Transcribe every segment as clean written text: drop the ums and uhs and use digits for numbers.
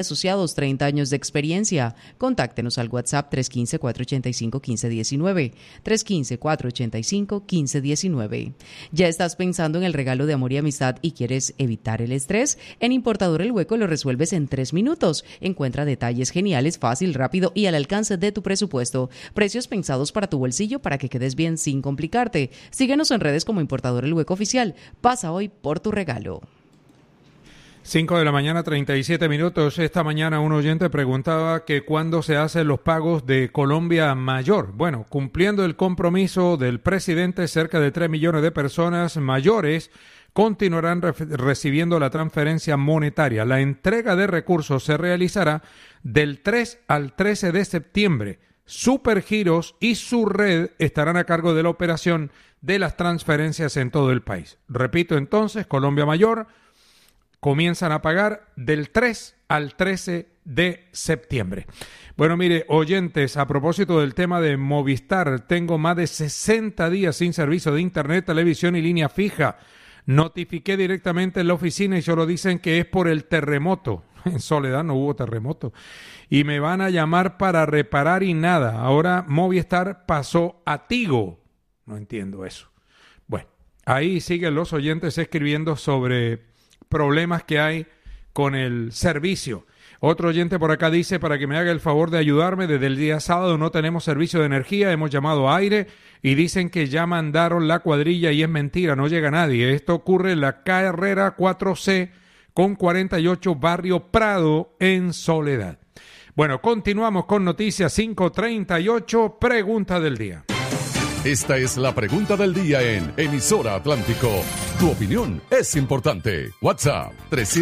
Asociados, 30 años de experiencia. Contáctenos al WhatsApp 315-485-1519, 315-485-1519. ¿Ya estás pensando en el regalo de amor y amistad y quieres evitar el estrés? En Importador El Hueco lo resuelves en 3 minutos. Encuentra detalles geniales, fácil, rápido y al alcance de tu presupuesto. Precios pensados para tu bolsillo para que quedes bien sin complicarte. Síguenos en redes como Importador El Hueco Oficial. Pasa hoy por tu regalo. 5 de la mañana, 37 minutos. Esta mañana un oyente preguntaba que cuándo se hacen los pagos de Colombia Mayor. Bueno, cumpliendo el compromiso del presidente, cerca de 3 millones de personas mayores continuarán recibiendo la transferencia monetaria. La entrega de recursos se realizará del 3 al 13 de septiembre. Supergiros y su red estarán a cargo de la operación de las transferencias en todo el país. Repito entonces, Colombia Mayor comienzan a pagar del 3 al 13 de septiembre. Bueno, mire, oyentes, a propósito del tema de Movistar, tengo más de 60 días sin servicio de internet, televisión y línea fija. Notifiqué directamente en la oficina y solo dicen que es por el terremoto. En Soledad no hubo terremoto. Y me van a llamar para reparar y nada. Ahora Movistar pasó a Tigo. No entiendo eso. Bueno, ahí siguen los oyentes escribiendo sobre problemas que hay con el servicio. Otro oyente por acá dice, para que me haga el favor de ayudarme, desde el día sábado no tenemos servicio de energía, hemos llamado a Aire y dicen que ya mandaron la cuadrilla y es mentira, no llega nadie. Esto ocurre en la carrera 4C con 48, barrio Prado, en Soledad. Bueno, continuamos con noticias 5:38, pregunta del día. Esta es la pregunta del día en Emisora Atlántico. Tu opinión es importante. WhatsApp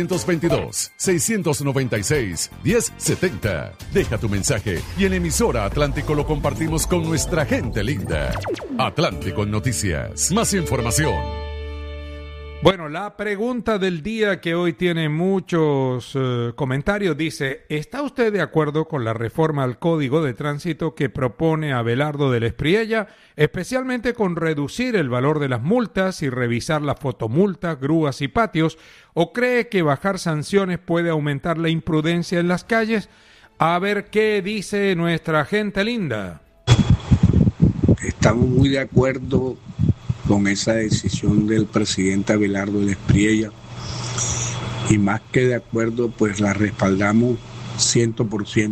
322-696-1070. Deja tu mensaje y en Emisora Atlántico lo compartimos con nuestra gente linda. Atlántico en Noticias. Más información. Bueno, la pregunta del día, que hoy tiene muchos comentarios, dice: ¿está usted de acuerdo con la reforma al Código de Tránsito que propone Abelardo del Espriella, especialmente con reducir el valor de las multas y revisar las fotomultas, grúas y patios, o cree que bajar sanciones puede aumentar la imprudencia en las calles? A ver qué dice nuestra gente linda. Estamos muy de acuerdo con esa decisión del presidente Abelardo del Espriella, y más que de acuerdo, pues la respaldamos 100%,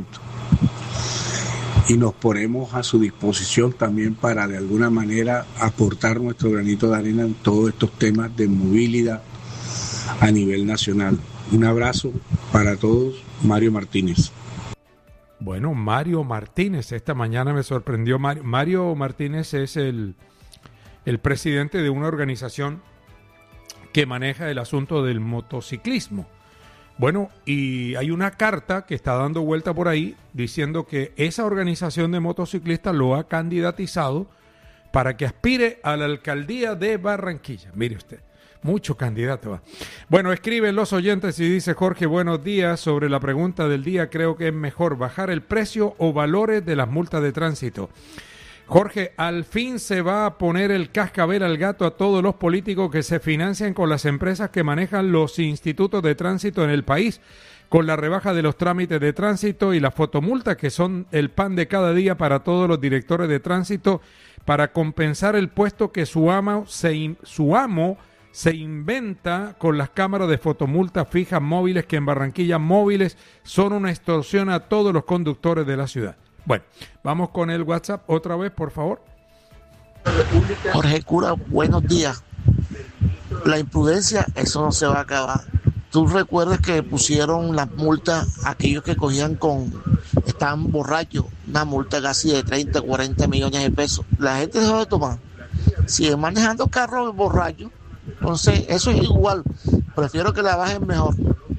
y nos ponemos a su disposición también para de alguna manera aportar nuestro granito de arena en todos estos temas de movilidad a nivel nacional. Un abrazo para todos, Mario Martínez. Bueno, Mario Martínez, esta mañana me sorprendió. Mario Martínez es el presidente de una organización que maneja el asunto del motociclismo. Bueno, y hay una carta que está dando vuelta por ahí diciendo que esa organización de motociclistas lo ha candidatizado para que aspire a la alcaldía de Barranquilla. Mire usted, mucho candidato va. Bueno, escriben los oyentes y dice Jorge: buenos días, sobre la pregunta del día, creo que es mejor bajar el precio o valores de las multas de tránsito. Jorge, al fin se va a poner el cascabel al gato a todos los políticos que se financian con las empresas que manejan los institutos de tránsito en el país, con la rebaja de los trámites de tránsito y las fotomultas, que son el pan de cada día para todos los directores de tránsito, para compensar el puesto que su amo se inventa con las cámaras de fotomultas fijas móviles, que en Barranquilla móviles son una extorsión a todos los conductores de la ciudad. Bueno, vamos con el WhatsApp otra vez, por favor. Jorge Cura, buenos días. La imprudencia, eso no se va a acabar. Tú recuerdas que pusieron las multas a aquellos que estaban borrachos, una multa casi de 30, 40 millones de pesos. La gente dejó de tomar. Siguen manejando carros borrachos. Entonces, eso es igual. Prefiero que la bajen mejor.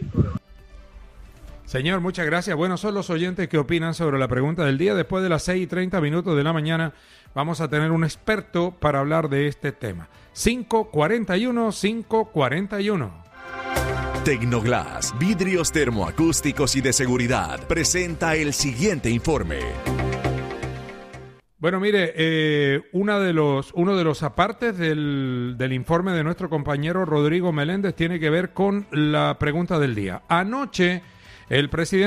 Señor, muchas gracias. Bueno, son los oyentes que opinan sobre la pregunta del día. Después de las 6:30 de la mañana vamos a tener un experto para hablar de este tema. 541. Tecnoglass, vidrios termoacústicos y de seguridad, presenta el siguiente informe. Bueno, mire, uno de los apartes del informe de nuestro compañero Rodrigo Meléndez tiene que ver con la pregunta del día. Anoche, El presidente